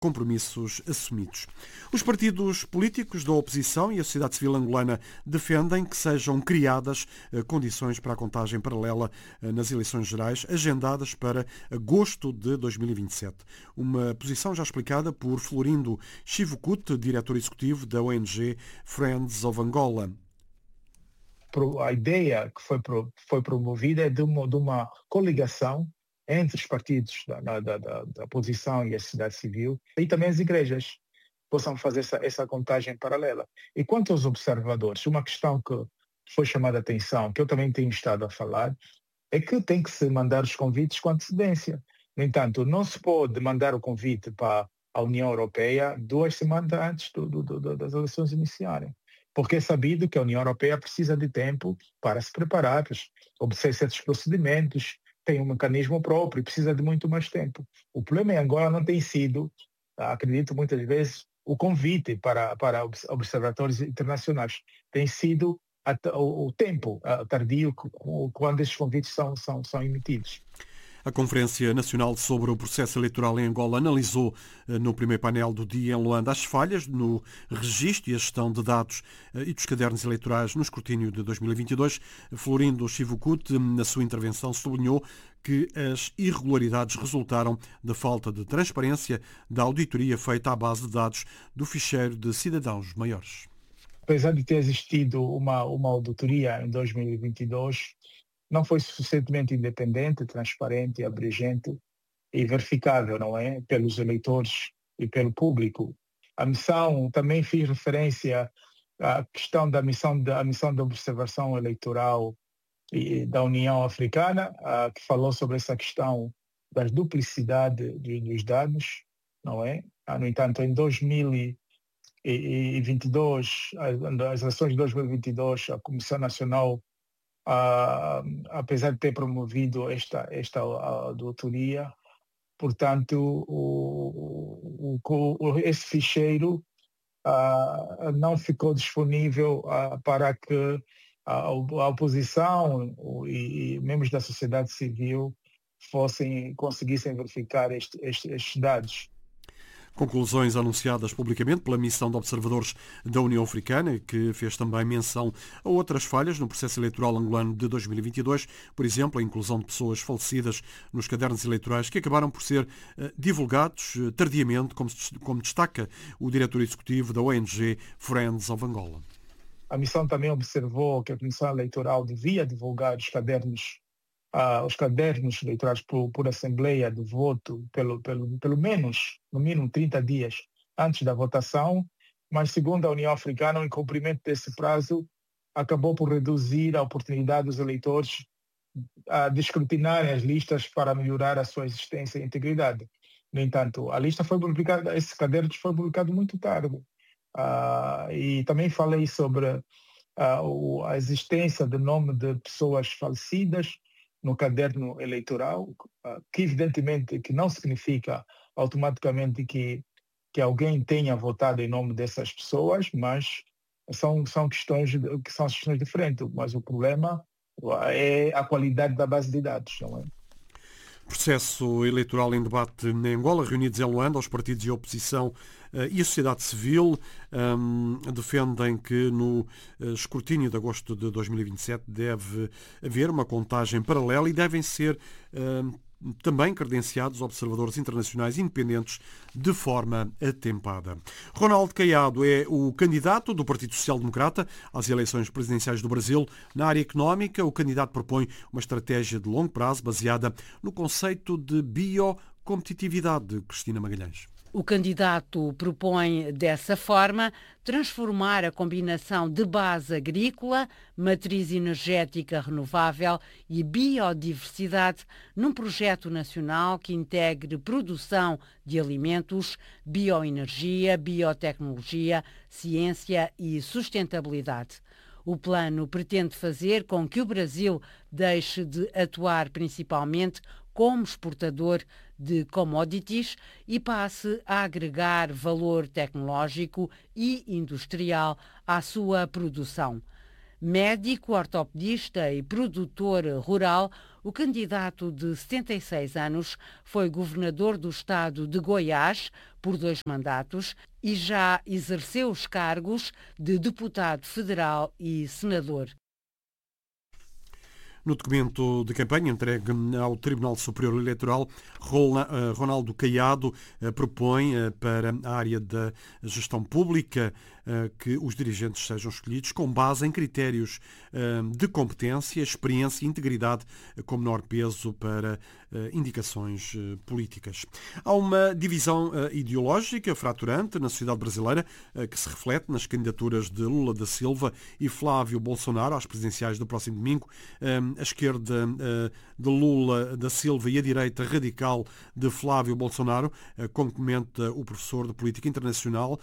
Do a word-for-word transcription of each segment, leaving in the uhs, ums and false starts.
compromissos assumidos. Os partidos políticos da oposição e a sociedade civil angolana defendem que sejam criadas condições para a contagem paralela nas eleições gerais agendadas para agosto de dois mil e vinte e sete. Uma posição já explicada por Florindo Chivukut, diretor executivo da O N G Friends of Angola. A ideia que foi, foi promovida é de uma, de uma coligação entre os partidos da, da, da, da oposição e a sociedade civil e também as igrejas possam fazer essa, essa contagem paralela. E quanto aos observadores, uma questão que foi chamada a atenção, que eu também tenho estado a falar, é que tem que se mandar os convites com antecedência. No entanto, não se pode mandar o convite para a União Europeia duas semanas antes do, do, do, das eleições iniciarem. Porque é sabido que a União Europeia precisa de tempo para se preparar, para obter certos procedimentos, tem um mecanismo próprio, precisa de muito mais tempo. O problema em Angola não tem sido, acredito muitas vezes, o convite para, para observatórios internacionais. Tem sido a, o, o tempo tardio quando esses convites são, são, são emitidos. A Conferência Nacional sobre o Processo Eleitoral em Angola analisou no primeiro painel do dia em Luanda as falhas no registro e a gestão de dados e dos cadernos eleitorais no escrutínio de dois mil e vinte e dois. Florindo Chivukut, na sua intervenção, sublinhou que as irregularidades resultaram da falta de transparência da auditoria feita à base de dados do ficheiro de cidadãos maiores. Apesar de ter existido uma, uma auditoria em dois mil e vinte e dois, não foi suficientemente independente, transparente, abrangente e verificável, não é? Pelos eleitores e pelo público. A missão, também fiz referência à questão da missão da missão de observação eleitoral da União Africana, que falou sobre essa questão da duplicidade dos dados, não é? No entanto, em dois mil e vinte e dois, as eleições de dois mil e vinte e dois, a Comissão Nacional, Uh, apesar de ter promovido esta, esta auditoria, portanto, o, o, o, esse ficheiro uh, não ficou disponível uh, para que a, a oposição e, e membros da sociedade civil fossem, conseguissem verificar este, este, estes dados. Conclusões anunciadas publicamente pela missão de observadores da União Africana, que fez também menção a outras falhas no processo eleitoral angolano de dois mil e vinte e dois, por exemplo, a inclusão de pessoas falecidas nos cadernos eleitorais que acabaram por ser uh, divulgados uh, tardiamente, como, como destaca o diretor executivo da O N G Friends of Angola. A missão também observou que a Comissão Eleitoral devia divulgar os cadernos Uh, os cadernos eleitorais por, por assembleia de voto pelo, pelo, pelo menos, no mínimo, trinta dias antes da votação, mas segundo a União Africana, o incumprimento desse prazo acabou por reduzir a oportunidade dos eleitores uh, de escrutinarem as listas para melhorar a sua existência e integridade. No entanto, a lista foi publicada, esse caderno foi publicado muito tarde. Uh, e também falei sobre uh, o, a existência de nome de pessoas falecidas no caderno eleitoral, que evidentemente que não significa automaticamente que, que alguém tenha votado em nome dessas pessoas, mas são, são, questões, que são questões diferentes. Mas o problema é a qualidade da base de dados, não é? Processo eleitoral em debate em Angola, reunidos em Luanda, os partidos de oposição uh, e a sociedade civil um, defendem que no uh, escrutínio de agosto de dois mil e vinte e sete deve haver uma contagem paralela e devem ser uh, também credenciados observadores internacionais independentes de forma atempada. Ronaldo Caiado é o candidato do Partido Social Democrata às eleições presidenciais do Brasil. Na área económica, o candidato propõe uma estratégia de longo prazo baseada no conceito de biocompetitividade. Cristina Magalhães. O candidato propõe, dessa forma, transformar a combinação de base agrícola, matriz energética renovável e biodiversidade num projeto nacional que integre produção de alimentos, bioenergia, biotecnologia, ciência e sustentabilidade. O plano pretende fazer com que o Brasil deixe de atuar principalmente como exportador de commodities e passe a agregar valor tecnológico e industrial à sua produção. Médico, ortopedista e produtor rural, o candidato de setenta e seis anos foi governador do estado de Goiás por dois mandatos e já exerceu os cargos de deputado federal e senador. No documento de campanha entregue ao Tribunal Superior Eleitoral, Ronaldo Caiado propõe para a área da gestão pública que os dirigentes sejam escolhidos com base em critérios de competência, experiência e integridade com menor peso para indicações políticas. Há uma divisão ideológica fraturante na sociedade brasileira que se reflete nas candidaturas de Lula da Silva e Flávio Bolsonaro às presidenciais do próximo domingo. A esquerda de Lula da Silva e a direita radical de Flávio Bolsonaro, como comenta o professor de Política Internacional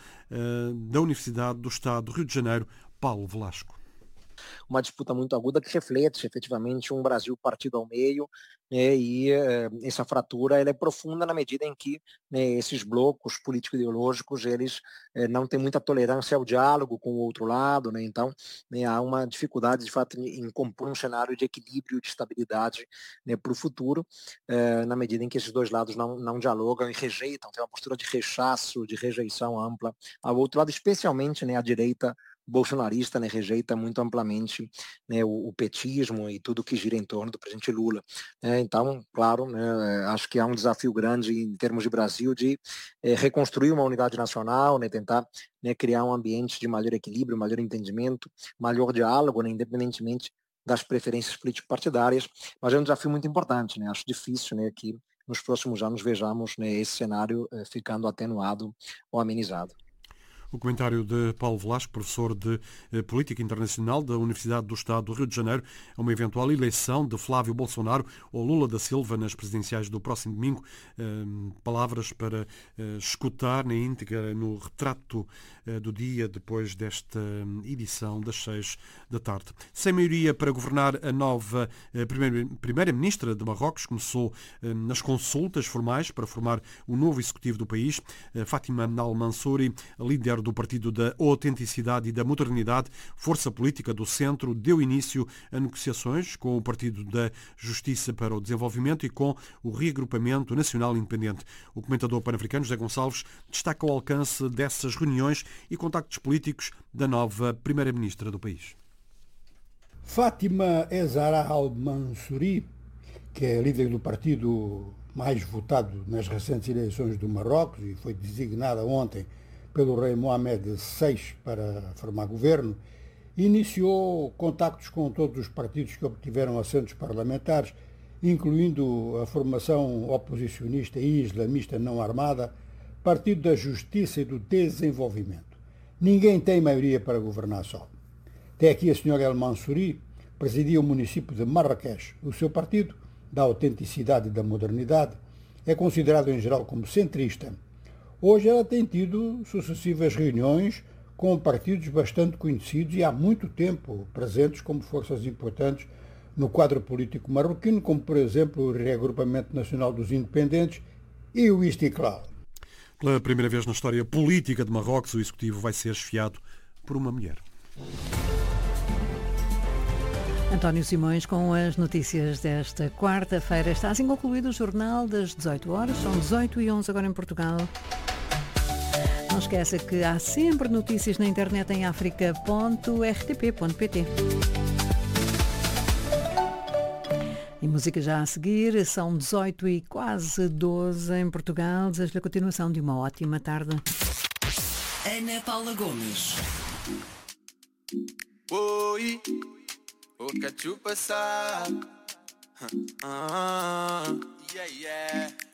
da Universidade do Estado do Rio de Janeiro, Paulo Velasco. Uma disputa muito aguda que reflete efetivamente um Brasil partido ao meio, né, e eh, essa fratura ela é profunda na medida em que, né, esses blocos político-ideológicos eles eh, não têm muita tolerância ao diálogo com o outro lado, né, então, né, há uma dificuldade de fato em, em compor um cenário de equilíbrio, de estabilidade, né, para o futuro, eh, na medida em que esses dois lados não, não dialogam e rejeitam, tem uma postura de rechaço, de rejeição ampla ao outro lado, especialmente, né, a direita bolsonarista, né, rejeita muito amplamente, né, o, o petismo e tudo que gira em torno do presidente Lula. É, então, claro, né, acho que há um desafio grande em termos de Brasil de é, reconstruir uma unidade nacional, né, tentar, né, criar um ambiente de maior equilíbrio, maior entendimento, maior diálogo, né, independentemente das preferências político-partidárias, mas é um desafio muito importante, né, acho difícil, né, que nos próximos anos vejamos, né, esse cenário é, ficando atenuado ou amenizado. O comentário de Paulo Velasco, professor de Política Internacional da Universidade do Estado do Rio de Janeiro, a uma eventual eleição de Flávio Bolsonaro ou Lula da Silva nas presidenciais do próximo domingo. Palavras para escutar na íntegra no retrato do dia depois desta edição das seis da tarde. Sem maioria para governar, a nova primeira-ministra de Marrocos começou nas consultas formais para formar o novo executivo do país. Fátima Al-Mansouri, líder do Partido da Autenticidade e da Modernidade, força política do centro, deu início a negociações com o Partido da Justiça para o Desenvolvimento e com o Reagrupamento Nacional Independente. O comentador pan-africano José Gonçalves destaca o alcance dessas reuniões e contactos políticos da nova primeira-ministra do país. Fátima Zahra Al-Mansouri, que é líder do partido mais votado nas recentes eleições do Marrocos e foi designada ontem pelo rei Mohamed seis para formar governo, iniciou contactos com todos os partidos que obtiveram assentos parlamentares, incluindo a formação oposicionista e islamista não armada, Partido da Justiça e do Desenvolvimento. Ninguém tem maioria para governar só. Até aqui a senhora El Mansouri presidia o município de Marrakech. O seu partido, da Autenticidade e da Modernidade, é considerado em geral como centrista. Hoje ela tem tido sucessivas reuniões com partidos bastante conhecidos e há muito tempo presentes como forças importantes no quadro político marroquino, como por exemplo o Reagrupamento Nacional dos Independentes e o Istiklal. Pela primeira vez na história política de Marrocos, o executivo vai ser esfiado por uma mulher. António Simões com as notícias desta quarta-feira. Está assim concluído o Jornal das dezoito horas. São dezoito e onze agora em Portugal. Não esqueça que há sempre notícias na internet em africa ponto r t p ponto p t. E música já a seguir. São dezoito e quase doze em Portugal. Desejo-lhe a continuação de uma ótima tarde. Ana Paula Gomes. Oi. O cachupa sabe, ah, yeah, yeah.